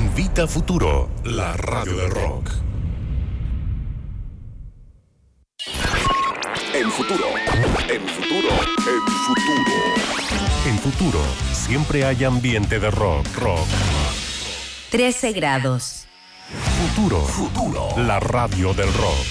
Invita Futuro, la radio del rock. En Futuro. En Futuro, siempre hay ambiente de rock. 13 grados. Futuro, la radio del rock.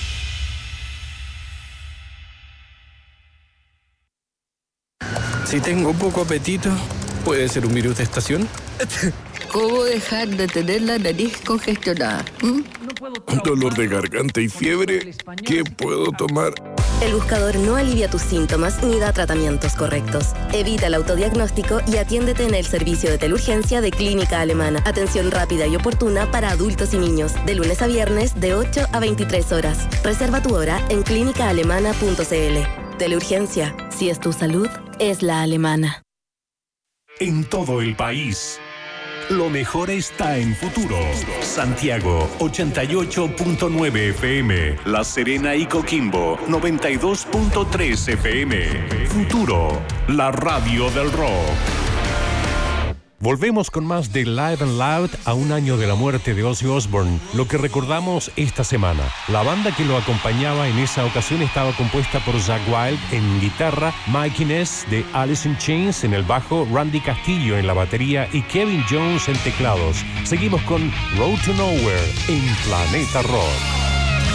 Si tengo poco apetito, ¿puede ser un virus de estación? ¿Cómo dejar de tener la nariz congestionada? Dolor de garganta y fiebre. ¿Qué puedo tomar? El buscador no alivia tus síntomas ni da tratamientos correctos. Evita el autodiagnóstico y atiéndete en el servicio de teleurgencia de Clínica Alemana. Atención rápida y oportuna para adultos y niños, de lunes a viernes de 8 a 23 horas. Reserva tu hora en clínicaalemana.cl. Teleurgencia, si es tu salud, es la alemana. En todo el país, lo mejor está en Futuro. Santiago, 88.9 FM. La Serena y Coquimbo, 92.3 FM. Futuro, la radio del rock. Volvemos con más de Live and Loud a un año de la muerte de Ozzy Osbourne, lo que recordamos esta semana. La banda que lo acompañaba en esa ocasión estaba compuesta por Zakk Wylde en guitarra, Mike Inez de Alice in Chains en el bajo, Randy Castillo en la batería y Kevin Jones en teclados. Seguimos con Road to Nowhere en Planeta Rock.